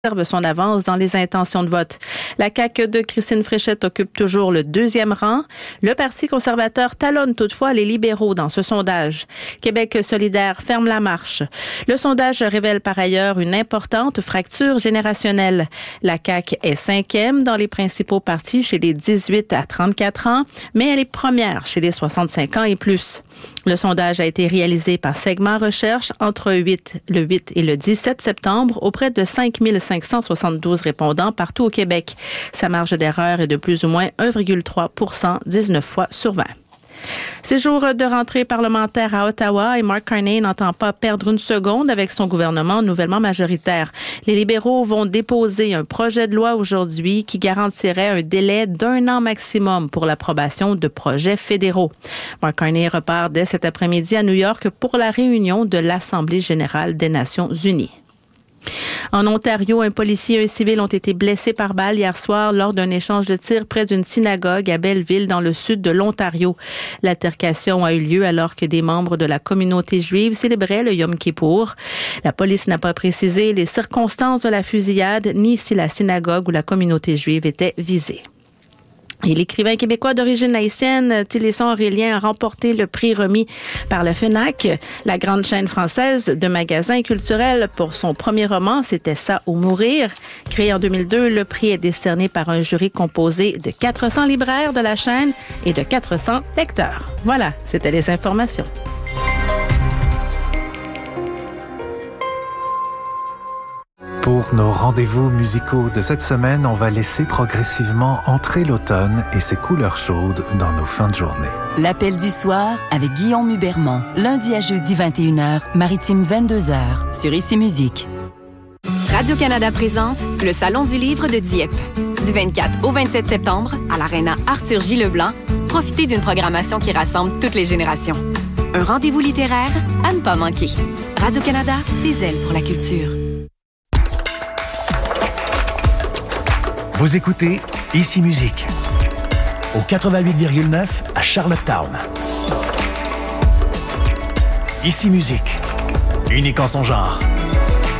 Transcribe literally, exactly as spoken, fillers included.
conserve son avance dans les intentions de vote. La C A Q de Christine Fréchette occupe toujours le deuxième rang. Le Parti conservateur talonne toutefois les libéraux dans ce sondage. Québec solidaire ferme la marche. Le sondage révèle par ailleurs une importante fracture générationnelle. La C A Q est cinquième dans les principaux partis chez les dix-huit à trente-quatre ans, mais elle est première chez les soixante-cinq ans et plus. Le sondage a été réalisé par Segment Recherche entre le huit et le dix-sept septembre auprès de cinq mille cinq cent soixante-douze répondants partout au Québec. Sa marge d'erreur est de plus ou moins un virgule trois pour cent, dix-neuf fois sur vingt. C'est jour de rentrée parlementaire à Ottawa et Mark Carney n'entend pas perdre une seconde avec son gouvernement nouvellement majoritaire. Les libéraux vont déposer un projet de loi aujourd'hui qui garantirait un délai d'un an maximum pour l'approbation de projets fédéraux. Mark Carney repart dès cet après-midi à New York pour la réunion de l'Assemblée générale des Nations unies. En Ontario, un policier et un civil ont été blessés par balle hier soir lors d'un échange de tirs près d'une synagogue à Belleville, dans le sud de l'Ontario. L'altercation a eu lieu alors que des membres de la communauté juive célébraient le Yom Kippour. La police n'a pas précisé les circonstances de la fusillade ni si la synagogue ou la communauté juive était visée. Et l'écrivain québécois d'origine haïtienne, Télisson Aurélien, a remporté le prix remis par la FENAC, la grande chaîne française de magasins culturels, pour son premier roman, C'était ça ou mourir. Créé en deux mille deux, le prix est décerné par un jury composé de quatre cents libraires de la chaîne et de quatre cents lecteurs. Voilà, c'était les informations. Pour nos rendez-vous musicaux de cette semaine, on va laisser progressivement entrer l'automne et ses couleurs chaudes dans nos fins de journée. L'appel du soir avec Guillaume Hubermont. Lundi à jeudi vingt et une heures, Maritime vingt-deux heures, sur Ici Musique. Radio-Canada présente le Salon du livre de Dieppe. Du vingt-quatre au vingt-sept septembre, à l'Aréna Arthur J. Leblanc, profitez d'une programmation qui rassemble toutes les générations. Un rendez-vous littéraire à ne pas manquer. Radio-Canada, des ailes pour la culture. Vous écoutez Ici Musique au quatre-vingt-huit virgule neuf à Charlottetown. Ici Musique, unique en son genre.